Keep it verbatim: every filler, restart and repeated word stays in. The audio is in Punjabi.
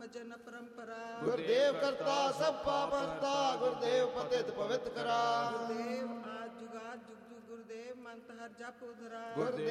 ਭਜਨ ਪਰੰਪਰਾ। ਗੁਰਦੇਵ ਕਰਤਾ ਸਭ ਪਾਪ ਹਰਤਾ, ਗੁਰਦੇਵ ਪਤਿਤ ਪਵਿੱਤ ਕਰਾ। ਗੁਰਦੇਵ ਆਦ ਜੁਗਾਦ ਜੁਗ ਜੁਗ ਗੁਰਦੇਵ ਮੰਤ ਹਰ ਜਪ ਉਧਰਾ। ਗੁਰਦੇਵ